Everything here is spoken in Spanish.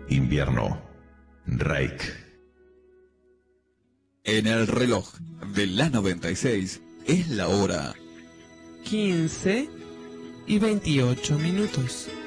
Invierno. Reik. En el reloj de la 96 es la hora 15:28.